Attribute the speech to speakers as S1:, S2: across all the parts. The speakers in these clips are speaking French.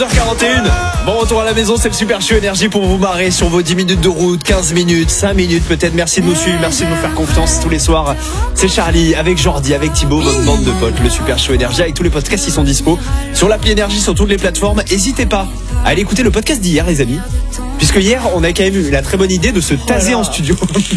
S1: h41. Bon retour à la maison, c'est le Super Show Énergie pour vous marrer sur vos 10 minutes de route, 15 minutes, 5 minutes peut-être. Merci de nous suivre, merci de nous faire confiance tous les soirs. C'est Charlie avec Jordi, avec Thibaut, votre bande de potes, le Super Show Énergie avec tous les podcasts qui sont dispo sur l'appli Énergie, sur toutes les plateformes. N'hésitez pas à aller écouter le podcast d'hier les amis, puisque hier on a quand même eu la très bonne idée de se taser en studio.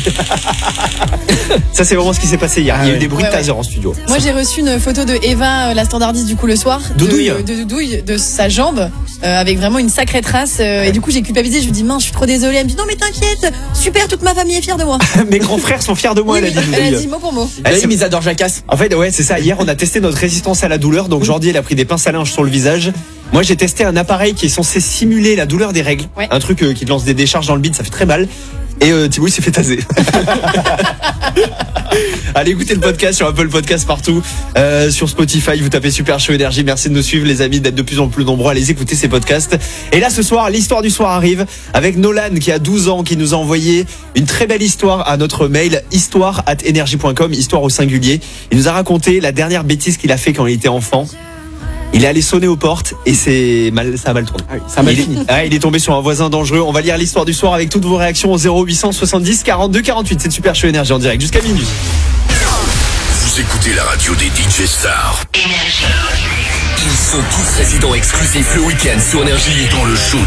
S1: Ça c'est vraiment ce qui s'est passé hier, il y a eu des bruits de taser en studio.
S2: Moi j'ai reçu une photo de Eva, la standardiste du coup le soir, de Doudouille, de sa jambe, avec vraiment une sacrée trace, et du coup j'ai culpabilisé, je lui dis mince je suis trop désolée, elle me dit non mais t'inquiète, super, toute ma famille est fière de moi.
S1: Mes grands frères sont fiers de moi,
S2: oui,
S1: elle a dit.
S2: Elle a dit mot pour mot.
S1: Mais ils adorent Jacasse. En fait ouais c'est ça, hier on a testé notre résistance à la douleur, donc Jordi elle a pris des pinces à linge sur le visage. Moi j'ai testé un appareil qui est censé simuler la douleur des règles, un truc qui te lance des décharges dans le bide, ça fait très mal. Et Thibaut il s'est fait taser. Allez écoutez le podcast sur Apple Podcast partout, sur Spotify, vous tapez Super Show Énergie. Merci de nous suivre les amis, d'être de plus en plus nombreux à les écouter ces podcasts. Et là ce soir, l'histoire du soir arrive avec Nolan qui a 12 ans, qui nous a envoyé une très belle histoire à notre mail histoire@energie.com, histoire au singulier. Il nous a raconté la dernière bêtise qu'il a fait quand il était enfant. Il est allé sonner aux portes et ça a mal tourné. Ça a mal fini. Il est tombé sur un voisin dangereux. On va lire l'histoire du soir avec toutes vos réactions au 0870 42 48. C'est le Super Show Énergie en direct jusqu'à minuit.
S3: Vous écoutez la radio des DJ Stars. Énergie. Ils sont tous résidents exclusifs le week-end sur Énergie dans le show